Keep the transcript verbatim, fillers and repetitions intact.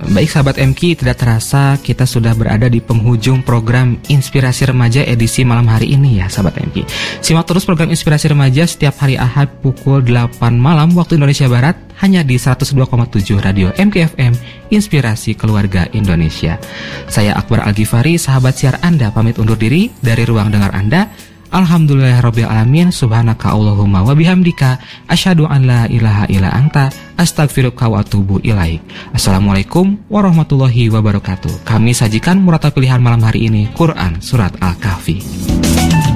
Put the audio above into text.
Baik sahabat M Q, tidak terasa kita sudah berada di penghujung program Inspirasi Remaja edisi malam hari ini ya sahabat M Q. Simak terus program Inspirasi Remaja setiap hari Ahad pukul delapan malam waktu Indonesia Barat hanya di seratus dua koma tujuh Radio M Q F M, Inspirasi Keluarga Indonesia. Saya Akbar Al-Ghifari, sahabat siar Anda, pamit undur diri dari ruang dengar Anda. Alhamdulillahirabbil alamin, subhanaka Allahumma wa bihamdika, asyhadu an la ilaha illa anta, astaghfiruka wa atubu ilaik. Assalamualaikum warahmatullahi wabarakatuh. Kami sajikan murata pilihan malam hari ini, Quran Surat Al-Kahfi.